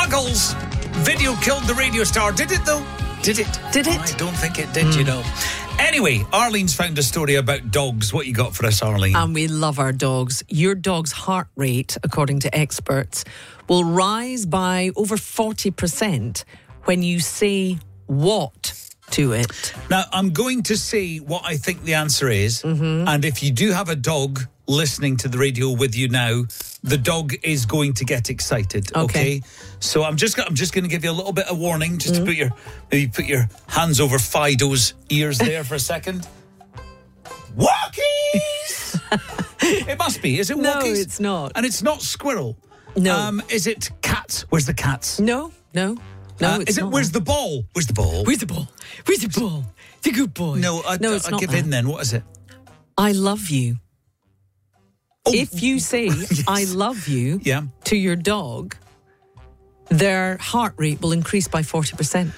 Buggles. Video killed the radio star. Did it, though? Did it? I don't think it did, you know. Anyway, Arlene's found a story about dogs. What you got for us, Arlene? And we love our dogs. Your dog's heart rate, according to experts, will rise by over 40% when you say what to it. Now, I'm going to say what I think the answer is. And if you do have a dog listening to the radio with you now, the dog is going to get excited. Okay. So I'm just going to give you a little bit of warning, just to put your hands over Fido's ears there for a second. Walkies! It must be. Is it walkies? No, it's not. And it's not squirrel. No. Is it cats? Where's the cats? No, it's is it not. Where's the ball? Where's the ball? Where's the ball? Where's the ball? The good boy. No, it's I'll not give that. in then. What is it? I love you. Oh, If you say yes. I love you Yeah. to your dog, their heart rate will increase by 40%.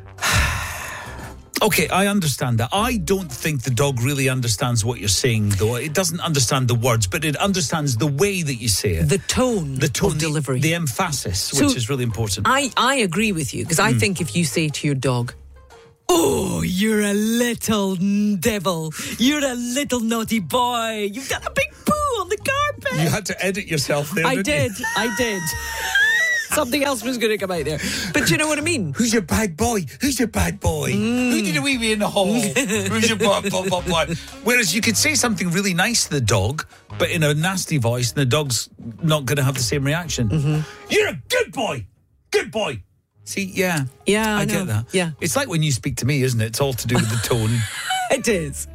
Okay, I understand that. I don't think the dog really understands what you're saying, though. It doesn't understand the words, but it understands the way that you say it. The tone of delivery. The emphasis, So, which is really important. I agree with you, because I think if you say to your dog, oh, you're a little devil. You're a little naughty boy. You've got a big poo on the carpet. You had to edit yourself there, I didn't did. Something else was going to come out there. But you know what I mean? Who's your bad boy? Who's your bad boy? Who did a wee wee in the hall? Who's your boy? Whereas you could say something really nice to the dog, but in a nasty voice, and the dog's not going to have the same reaction. You're a good boy. Good boy. See, yeah. Yeah, I know. get that. Yeah. It's like when you speak to me, isn't it? It's all to do with the tone. It is.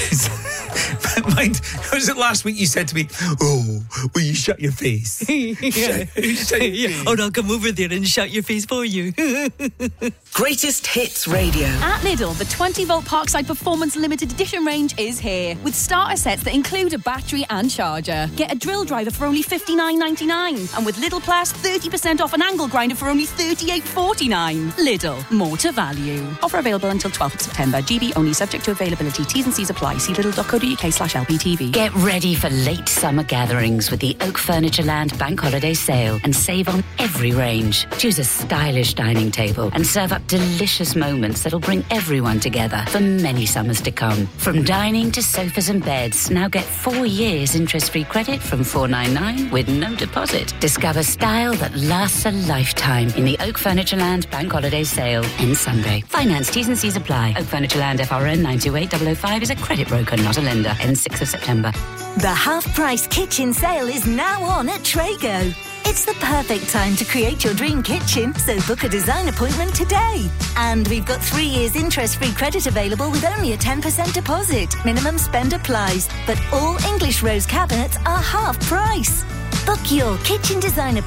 Mind, was it last week you said to me, oh, will you shut your face? Yeah. Shut your face. Oh, I'll come over there and shut your face for you. Greatest Hits Radio. At Lidl, the 20-volt Parkside Performance Limited Edition range is here, with starter sets that include a battery and charger. Get a drill driver for only $59.99, and with Lidl Plus, 30% off an angle grinder for only $38.49. Lidl, more to value. Offer available until 12th of September. GB only, subject to availability. T's and C's apply. See lidl.co.uk/LPTV. Get ready for late summer gatherings with the Oak Furnitureland Bank Holiday Sale and save on every range. Choose a stylish dining table and serve up delicious moments that'll bring everyone together for many summers to come. From dining to sofas and beds, now get 4 years interest-free credit from $4.99 with no deposit. Discover style that lasts a lifetime in the Oak Furnitureland Bank Holiday Sale in Sunday. Finance T's and C's apply. Oak Furnitureland FRN 928005 is a credit broker, not a lender. Ends 6th of September. The half-price kitchen sale is now on at Trago. It's the perfect time to create your dream kitchen, so book a design appointment today. And we've got 3 years interest-free credit available with only a 10% deposit. Minimum spend applies, but all English rose cabinets are half price. Book your kitchen design appointment